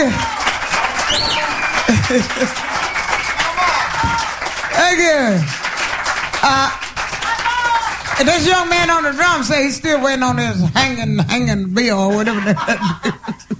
you. Thank you. This young man on the drum say he's still waiting on his hanging bill or whatever that is.